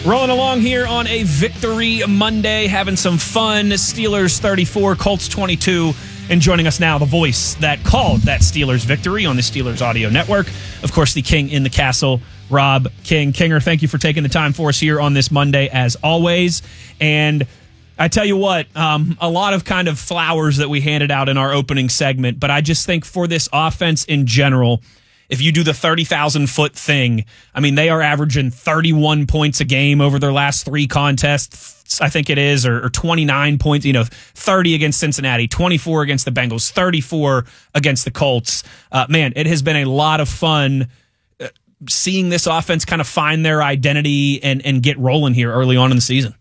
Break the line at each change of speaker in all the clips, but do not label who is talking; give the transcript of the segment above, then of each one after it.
Rolling along here on a Victory Monday, having some fun. Steelers 34, Colts 22. And joining us now, the voice that called that Steelers victory on the Steelers Audio Network. Of course, the king in the castle, Rob King. Kinger, thank you for taking the time for us here on this Monday, as always. And I tell you what, a lot of kind of flowers that we handed out in our opening segment, but I just think for this offense in general, if you do the 30,000-foot thing, I mean, they are averaging 31 points a game over their last three contests, I think it is, or 29 points, 30 against Cincinnati, 24 against the Bengals, 34 against the Colts. Man, it has been a lot of fun seeing this offense kind of find their identity and get rolling here early on in the season.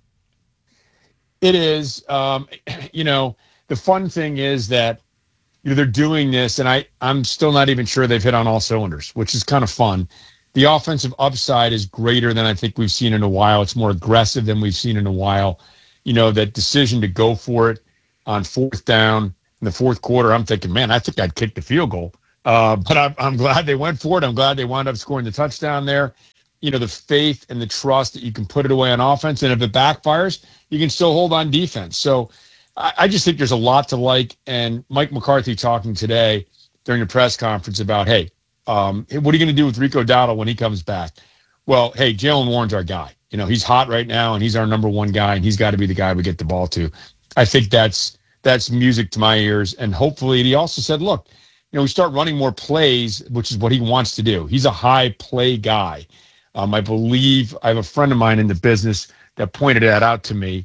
It is. The fun thing is that they're doing this, and I'm still not even sure they've hit on all cylinders, which is kind of fun. The offensive upside is greater than I think we've seen in a while. It's more aggressive than we've seen in a while. That decision to go for it on fourth down in the fourth quarter, I'm thinking, man, I think I'd kick the field goal. But I'm glad they went for it. I'm glad they wound up scoring the touchdown there. The faith and the trust that you can put it away on offense, and if it backfires, you can still hold on defense. So I just think there's a lot to like. And Mike McCarthy talking today during the press conference about, hey, what are you going to do with Rico Dowdle when he comes back? Well, hey, Jaylen Warren's our guy. He's hot right now, and he's our number one guy, and he's got to be the guy we get the ball to. I think that's music to my ears. And hopefully, he also said, look, we start running more plays, which is what he wants to do. He's a high play guy. I believe I have a friend of mine in the business that pointed that out to me.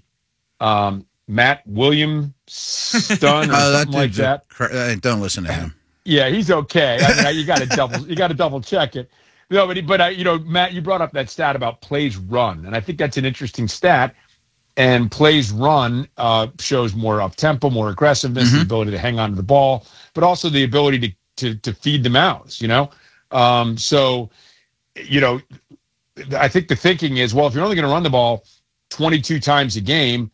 Matt Williamson or something like that.
Don't listen to him.
Yeah, he's okay. I mean, you got to double check it. No, but Matt, you brought up that stat about plays run, and I think that's an interesting stat. And plays run shows more up tempo, more aggressiveness, the ability to hang on to the ball, but also the ability to feed the mouths. I think the thinking is, well, if you're only going to run the ball 22 times a game,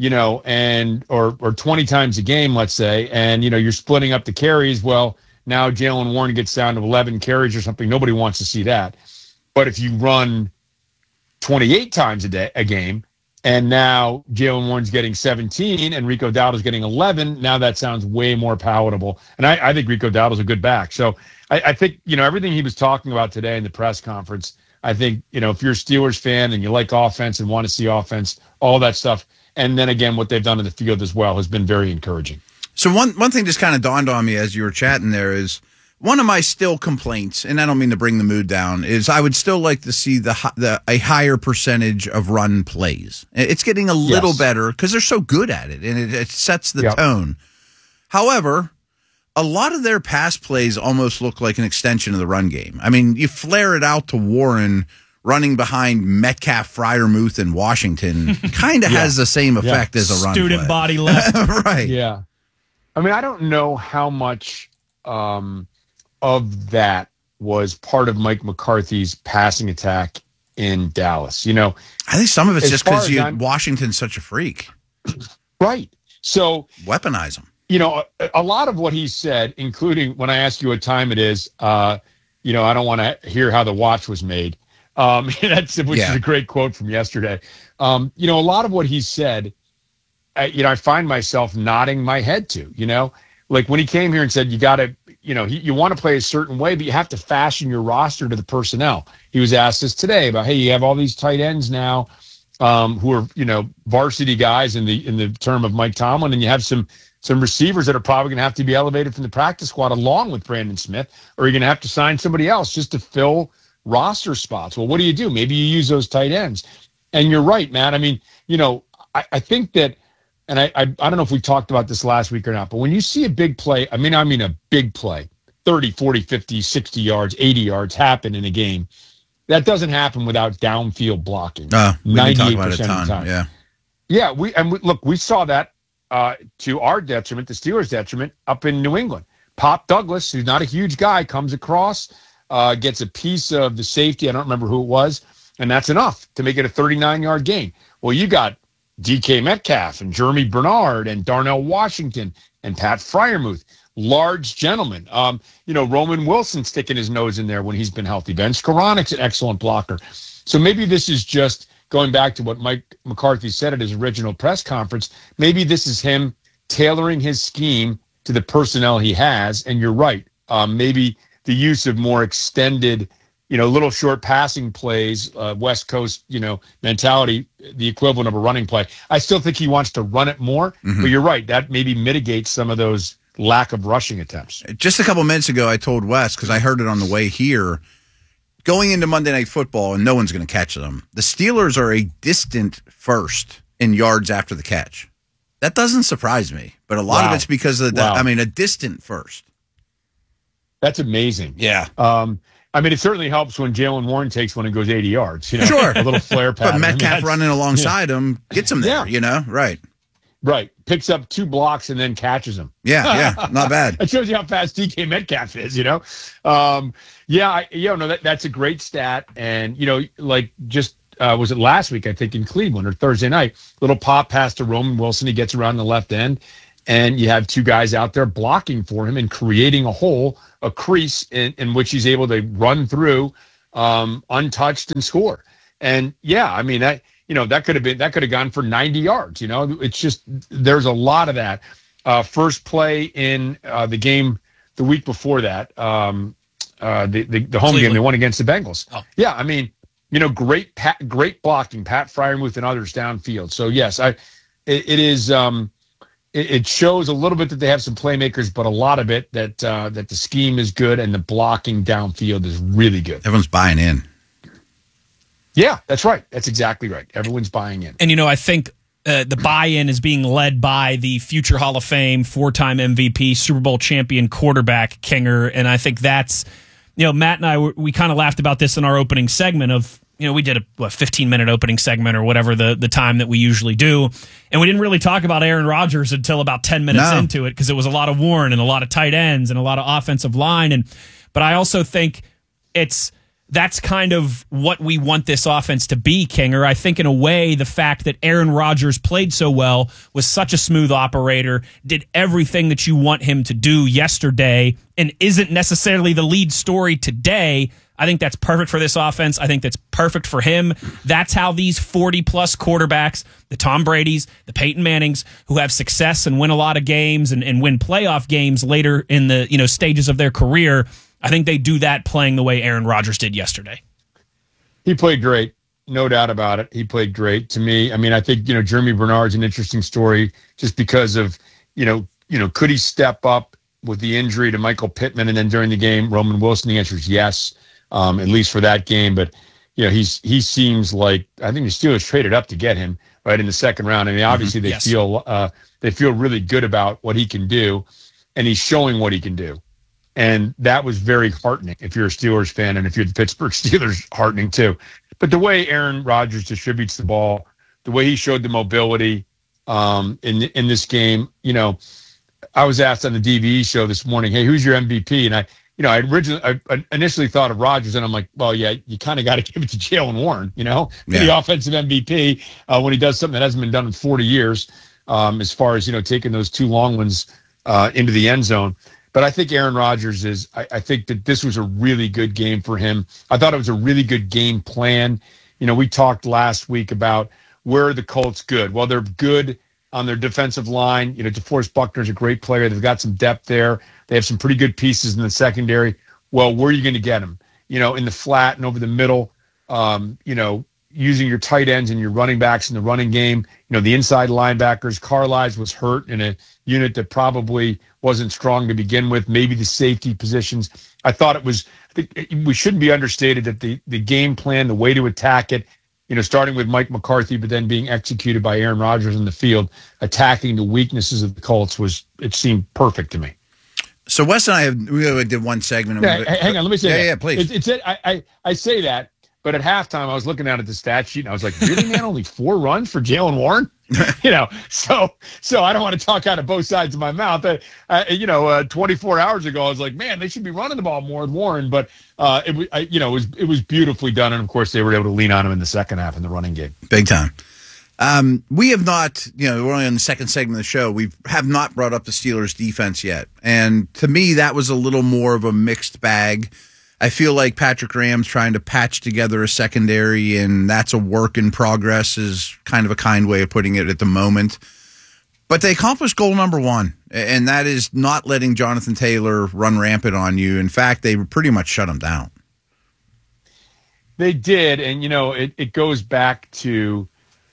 or 20 times a game, let's say, and, you're splitting up the carries, well, now Jaylen Warren gets down to 11 carries or something. Nobody wants to see that. But if you run 28 times a game, and now Jaylen Warren's getting 17 and Rico Dowdle's getting 11, now that sounds way more palatable. And I think Rico Dowdle's a good back. So I think, everything he was talking about today in the press conference, I think, if you're a Steelers fan and you like offense and want to see offense, all that stuff, and then again, what they've done in the field as well has been very encouraging.
So one thing just kind of dawned on me as you were chatting there is one of my still complaints, and I don't mean to bring the mood down, is I would still like to see a higher percentage of run plays. It's getting a little better because they're so good at it, and it sets the tone. However, a lot of their pass plays almost look like an extension of the run game. I mean, you flare it out to Warren running behind Metcalf, Freiermuth, and Washington kind of has the same effect as a run
student
play.
Body left.
Right.
Yeah. I mean, I don't know how much of that was part of Mike McCarthy's passing attack in Dallas.
I think some of it's just because Washington's such a freak.
Right. So
weaponize him.
A lot of what he said, including when I ask you what time it is, I don't want to hear how the watch was made. Which is a great quote from yesterday. A lot of what he said, I find myself nodding my head to, like when he came here and said, you got to, you want to play a certain way, but you have to fashion your roster to the personnel. He was asked this today about, hey, you have all these tight ends now who are, varsity guys in the term of Mike Tomlin, and you have some receivers that are probably going to have to be elevated from the practice squad along with Brandon Smith, or you're going to have to sign somebody else just to fill roster spots. Well, what do you do? Maybe you use those tight ends. And you're right, Matt. I mean, I think that, and I don't know if we talked about this last week or not, but when you see a big play, I mean a big play, 30, 40, 50, 60 yards, 80 yards happen in a game, that doesn't happen without downfield blocking. 98% of the time.
Yeah.
Yeah, we saw that to our detriment, the Steelers' detriment, up in New England. Pop Douglas, who's not a huge guy, comes across, gets a piece of the safety. I don't remember who it was, and that's enough to make it a 39-yard gain. Well, you got DK Metcalf and Jeremy Bernard and Darnell Washington and Pat Freiermuth, large gentlemen. Roman Wilson sticking his nose in there when he's been healthy. Ben Skoronek's an excellent blocker. So maybe this is just going back to what Mike McCarthy said at his original press conference, maybe this is him tailoring his scheme to the personnel he has. And you're right. Maybe the use of more extended, little short passing plays, West Coast, mentality, the equivalent of a running play. I still think he wants to run it more, but you're right. That maybe mitigates some of those lack of rushing attempts.
Just a couple minutes ago, I told Wes, because I heard it on the way here, going into Monday Night Football, and no one's going to catch them, the Steelers are a distant first in yards after the catch. That doesn't surprise me, but a lot of it's because of a distant first.
That's amazing.
Yeah.
It certainly helps when Jaylen Warren takes one and goes 80 yards.
Sure.
A little flare pattern.
But Metcalf running alongside him gets him there, Right.
Right. Picks up 2 blocks and then catches him.
Yeah. Not bad.
It shows you how fast DK Metcalf is, That's a great stat. And, was it last week, I think, in Cleveland or Thursday night? Little pop pass to Roman Wilson. He gets around the left end. And you have 2 guys out there blocking for him and creating a hole, a crease in which he's able to run through untouched and score. And that could have gone for 90 yards. It's just there's a lot of that. First play in the game the week before that, the home
Cleveland
game they won against the Bengals.
Oh.
Yeah, great blocking, Pat Freiermuth and others downfield. So yes, it is. It shows a little bit that they have some playmakers, but a lot of it that the scheme is good and the blocking downfield is really good.
Everyone's buying in.
Yeah, that's right. That's exactly right. Everyone's buying in.
And, I think the buy-in is being led by the future Hall of Fame, 4-time MVP, Super Bowl champion quarterback, Kinger. And I think that's, Matt and I, we kind of laughed about this in our opening segment of, we did a 15-minute opening segment or whatever the time that we usually do. And we didn't really talk about Aaron Rodgers until about 10 minutes into it because it was a lot of Warren and a lot of tight ends and a lot of offensive line. But I also think that's kind of what we want this offense to be, Kinger. I think in a way, the fact that Aaron Rodgers played so well, was such a smooth operator, did everything that you want him to do yesterday, and isn't necessarily the lead story today, I think that's perfect for this offense. I think that's perfect for him. That's how these 40-plus quarterbacks, the Tom Bradys, the Peyton Mannings, who have success and win a lot of games and win playoff games later in the stages of their career, I think they do that playing the way Aaron Rodgers did yesterday.
He played great. No doubt about it. He played great. To me, I think, Jeremy Bernard's an interesting story just because of, could he step up with the injury to Michael Pittman and then during the game, Roman Wilson? The answer is yes, at least for that game. But, he seems like, I think the Steelers traded up to get him right in the second round. Obviously they feel really good about what he can do, and he's showing what he can do. And that was very heartening if you're a Steelers fan, and if you're the Pittsburgh Steelers, heartening too. But the way Aaron Rodgers distributes the ball, the way he showed the mobility in this game, I was asked on the DVE show this morning, hey, who's your MVP? And I initially thought of Rodgers, and I'm like, well, yeah, you kind of got to give it to Jaylen Warren, the offensive MVP when he does something that hasn't been done in 40 years, as far as, taking those 2 long ones into the end zone. But I think Aaron Rodgers is, I think that this was a really good game for him. I thought it was a really good game plan. We talked last week about where are the Colts good. Well, they're good on their defensive line. DeForest Buckner's a great player. They've got some depth there. They have some pretty good pieces in the secondary. Well, where are you going to get them? In the flat and over the middle, using your tight ends and your running backs in the running game. The inside linebackers. Carlisle was hurt in a unit that probably wasn't strong to begin with. Maybe the safety positions. I think we shouldn't be understated that the game plan, the way to attack it, starting with Mike McCarthy, but then being executed by Aaron Rodgers in the field, attacking the weaknesses of the Colts it seemed perfect to me.
So Wes and we did one segment.
Hang on, let me say that.
Yeah, please.
I say that, but at halftime I was looking down at the stat sheet and I was like, really, man, only 4 runs for Jaylen Warren? So I don't want to talk out of both sides of my mouth. 24 hours ago, I was like, man, they should be running the ball more with Warren. But it was beautifully done, and of course they were able to lean on him in the second half in the running game.
Big time. We have not, we're only on the second segment of the show. We have not brought up the Steelers defense yet. And to me, that was a little more of a mixed bag. I feel like Patrick Graham's trying to patch together a secondary, and that's a work in progress is kind of a kind way of putting it at the moment. But they accomplished goal number one, and that is not letting Jonathan Taylor run rampant on you. In fact, they pretty much shut him down.
They did, and, it goes back to,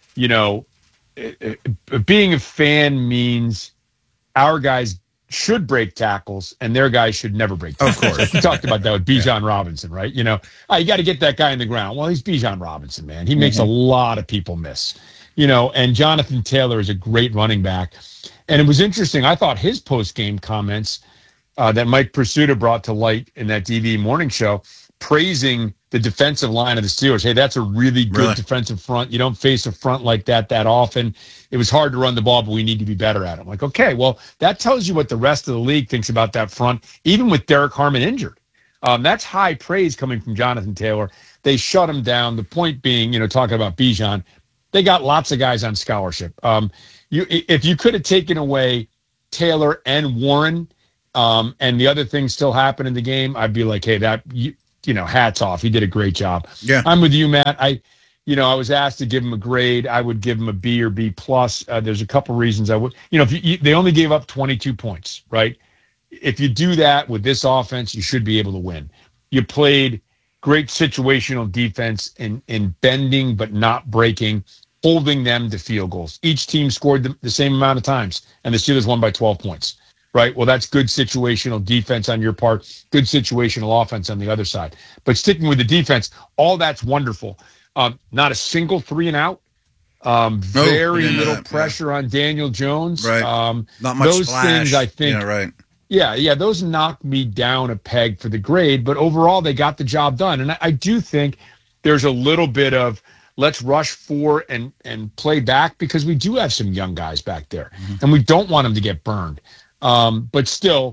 being a fan means our guys should break tackles, and their guys should never break tackles.
Of course.
We talked about that with Bijan Robinson, right? You got to get that guy in the ground. Well, he's Bijan Robinson, man. He makes a lot of people miss, and Jonathan Taylor is a great running back. And it was interesting. I thought his post-game comments that Mike Pursuta brought to light in that DV morning show, praising the defensive line of the Steelers. Hey, that's a really good defensive front. You don't face a front like that often. It was hard to run the ball, but we need to be better at it. I'm like, okay, well, that tells you what the rest of the league thinks about that front, even with Derek Harmon injured. That's high praise coming from Jonathan Taylor. They shut him down. The point being, talking about Bijan, they got lots of guys on scholarship. If you could have taken away Taylor and Warren, and the other things still happen in the game, I'd be like, hey, hats off. He did a great job.
Yeah.
I'm with you, Matt. I was asked to give him a grade. I would give him a B or B plus. There's a couple reasons I would. They only gave up 22 points, right? If you do that with this offense, you should be able to win. You played great situational defense in bending but not breaking, holding them to field goals. Each team scored the same amount of times, and the Steelers won by 12 points. Right. Well, that's good situational defense on your part, good situational offense on the other side. But sticking with the defense, all that's wonderful. Not a single 3 and out. Very little pressure on Daniel Jones.
Right. Not much
those
splash.
Things I think.
Yeah, right.
Yeah. Those knocked me down a peg for the grade, but overall they got the job done. And I do think there's a little bit of let's rush for and play back because we do have some young guys back there, and we don't want them to get burned. But still,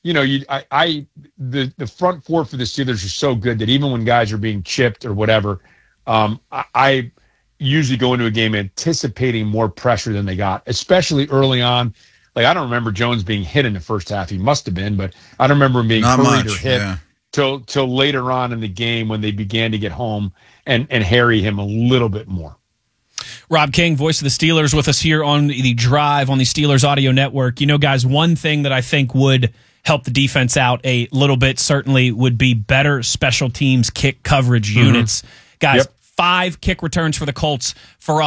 the front four for the Steelers are so good that even when guys are being chipped or whatever, I usually go into a game anticipating more pressure than they got, especially early on. Like, I don't remember Jones being hit in the first half. He must have been, but I don't remember him being hurried or hit till later on in the game when they began to get home and harry him a little bit more.
Rob King, voice of the Steelers, with us here on the Drive on the Steelers Audio Network. Guys, one thing that I think would help the defense out a little bit certainly would be better special teams kick coverage units. Guys, 5 kick returns for the Colts for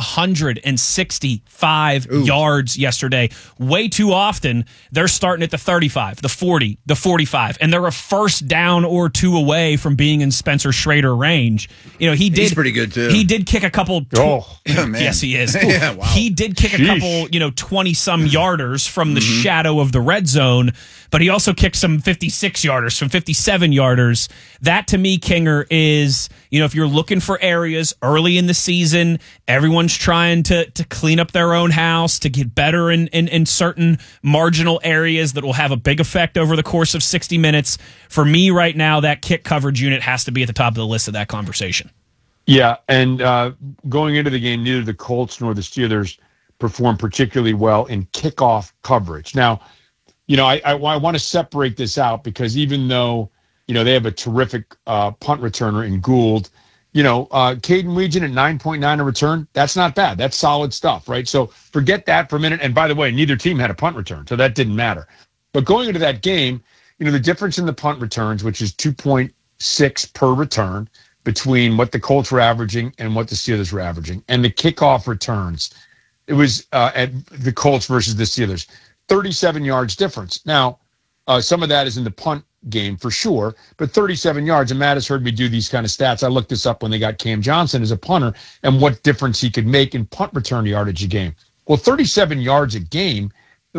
165 yards yesterday. Way too often, they're starting at the 35, the 40, the 45, and they're a first down or two away from being in Spencer Schrader range. He's
pretty good too.
He did kick a couple. Yes, he is.
Yeah, wow.
He did kick a couple, 20-some yarders from the shadow of the red zone, but he also kicked some 56-yarders, some 57-yarders. That, to me, Kinger, is, if you're looking for areas early in the season, everyone's trying to clean up their own house, to get better in certain marginal areas that will have a big effect over the course of 60 minutes. For me right now, that kick coverage unit has to be at the top of the list of that conversation.
Yeah, and going into the game, neither the Colts nor the Steelers performed particularly well in kickoff coverage. Now, I want to separate this out because even though, they have a terrific punt returner in Gould, Caden Weegan at 9.9 a return, that's not bad. That's solid stuff, right? So forget that for a minute. And by the way, neither team had a punt return, so that didn't matter. But going into that game, the difference in the punt returns, which is 2.6 per return between what the Colts were averaging and what the Steelers were averaging, and the kickoff returns, it was at the Colts versus the Steelers, 37 yards difference. Now, some of that is in the punt game for sure, but 37 yards, and Matt has heard me do these kind of stats. I looked this up when they got Cam Johnson as a punter and what difference he could make in punt return yardage a game. Well, 37 yards a game,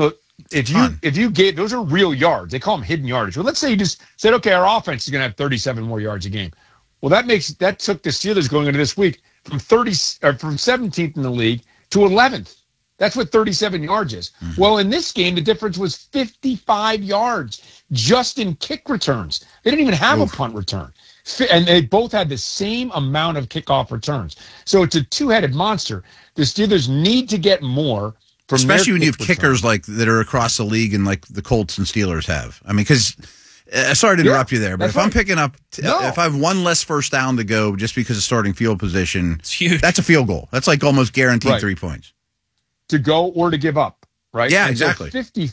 if you gave, those are real yards. They call them hidden yardage. Well, let's say you just said, okay, our offense is going to have 37 more yards a game. Well, that took the Steelers going into this week from 17th in the league to 11th. That's what 37 yards is. Well, in this game, the difference was 55 yards just in kick returns. They didn't even have a punt return. And they both had the same amount of kickoff returns. So it's a two-headed monster. The Steelers need to get more from
especially when you have
returns.
kickers like that are across the league and like the Colts and Steelers have. I mean, because Sorry to interrupt you there, but if I'm picking up,
No.
if I have one less first down to go just because of starting field position,
It's huge.
that's a field goal. That's like almost guaranteed
Right.
3 points.
To go or to give up, right?
Yeah,
And so
exactly.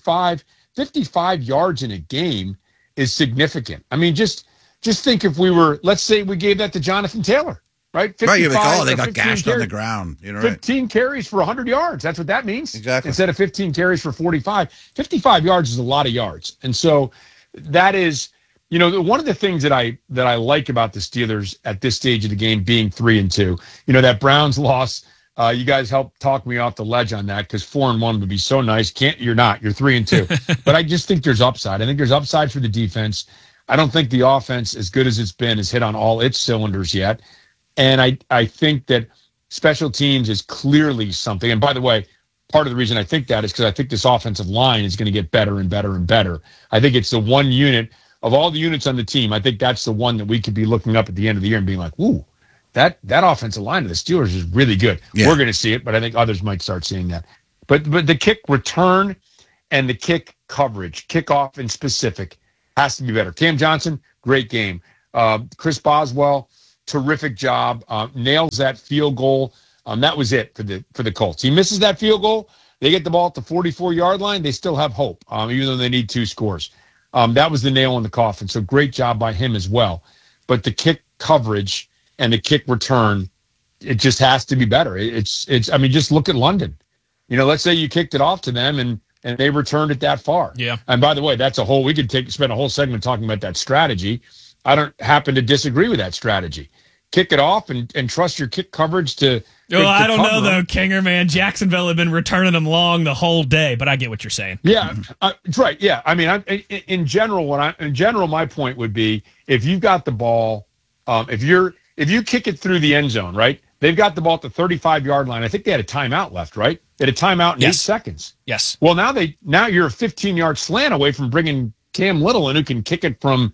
55 yards in a game is significant. I mean, just think if we were, let's say we gave that to Jonathan Taylor, right?
Right, you're like, they
or
got
15
gashed on the
carries.
ground. You know, right?
15 carries for 100 yards. That's what that means.
Exactly.
Instead of 15 carries for 45. 55 yards is a lot of yards. And so that is, one of the things that I like about the Steelers at this stage of the game being 3-2, that Browns loss, you guys helped talk me off the ledge on that because 4-1 would be so nice. You're 3-2. But I just think there's upside. I think there's upside for the defense. I don't think the offense, as good as it's been, has hit on all its cylinders yet. And I think that special teams is clearly something. And by the way, part of the reason I think that is because I think this offensive line is going to get better and better and better. I think it's the one unit of all the units on the team. I think that's the one that we could be looking up at the end of the year and being like, ooh, that offensive line of the Steelers is really good.
Yeah.
We're going to see it, but I think others might start seeing that. But the kick return and the kick coverage, kickoff in specific, has to be better. Cam Johnson, great game. Chris Boswell, terrific job. Nails that field goal. That was it for the Colts. He misses that field goal. They get the ball at the 44-yard line. They still have hope, even though they need 2 scores. That was the nail in the coffin. So great job by him as well. But the kick coverage and the kick return, it just has to be better. It's. I mean, just look at London. Let's say you kicked it off to them and they returned it that far.
Yeah.
And by the way, we could spend a whole segment talking about that strategy. I don't happen to disagree with that strategy. Kick it off and trust your kick coverage to.
I don't know, though, Kinger, man. Jacksonville had been returning them long the whole day, but I get what you're saying.
Yeah, that's right. Yeah. I mean, in general, my point would be if you've got the ball, if you kick it through the end zone, right? They've got the ball at the 35-yard line. I think they had a timeout left, right? They had a timeout in 8 seconds.
Yes.
Well, now you're a 15-yard slant away from bringing Cam Little in, who can kick it from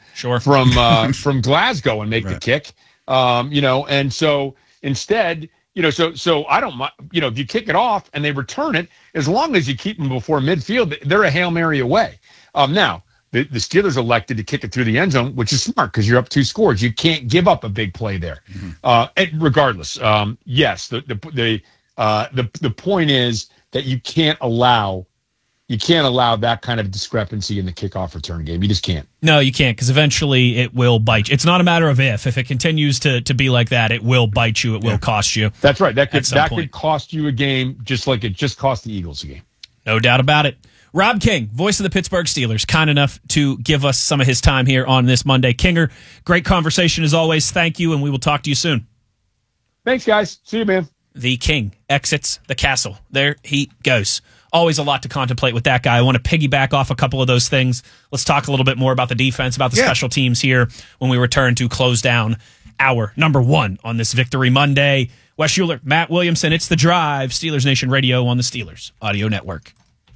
Glasgow and make the kick. And so instead, so I don't mind, if you kick it off and they return it, as long as you keep them before midfield, they're a Hail Mary away. Now, the Steelers elected to kick it through the end zone, which is smart because you're up 2 scores. You can't give up a big play there. And regardless, yes, the point is that you can't allow that kind of discrepancy in the kickoff return game. You just can't.
No, you can't, because eventually it will bite you. It's not a matter of if. If it continues to be like that, it will bite you. It will cost you.
That's right. That
could
could cost you a game, just like it just cost the Eagles a game.
No doubt about it. Rob King, voice of the Pittsburgh Steelers, kind enough to give us some of his time here on this Monday. Kinger, great conversation as always. Thank you, and we will talk to you soon.
Thanks, guys. See you, man.
The King exits the castle. There he goes. Always a lot to contemplate with that guy. I want to piggyback off a couple of those things. Let's talk a little bit more about the defense, about the special teams here when we return to close down hour number 1 on this Victory Monday. Wes Schuler, Matt Williamson, it's The Drive, Steelers Nation Radio on the Steelers Audio Network.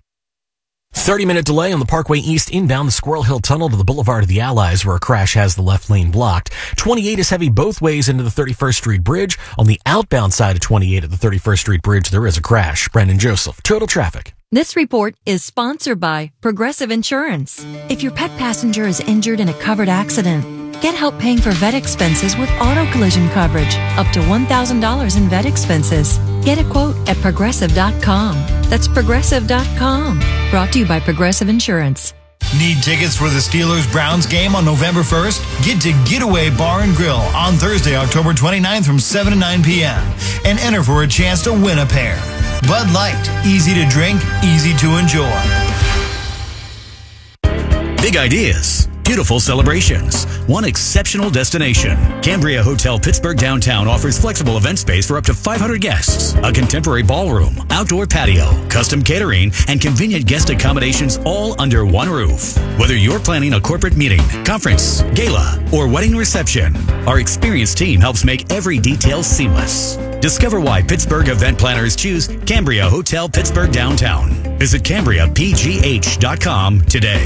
30-minute delay on the Parkway East inbound the Squirrel Hill Tunnel to the Boulevard of the Allies, where a crash has the left lane blocked. 28 is heavy both ways into the 31st Street Bridge. On the outbound side of 28 at the 31st Street Bridge, there is a crash. Brendan Joseph, Total Traffic.
This report is sponsored by Progressive Insurance. If your pet passenger is injured in a covered accident, get help paying for vet expenses with auto collision coverage, up to $1,000 in vet expenses. Get a quote at Progressive.com. That's Progressive.com. Brought to you by Progressive Insurance.
Need tickets for the Steelers-Browns game on November 1st? Get to Getaway Bar and Grill on Thursday, October 29th from 7 to 9 p.m. and enter for a chance to win a pair. Bud Light, easy to drink, easy to enjoy.
Big ideas, beautiful celebrations, one exceptional destination. Cambria Hotel Pittsburgh Downtown offers flexible event space for up to 500 guests, a contemporary ballroom, outdoor patio, custom catering, and convenient guest accommodations all under one roof. Whether you're planning a corporate meeting, conference, gala, or wedding reception, our experienced team helps make every detail seamless. Discover why Pittsburgh event planners choose Cambria Hotel Pittsburgh Downtown. Visit CambriaPGH.com today.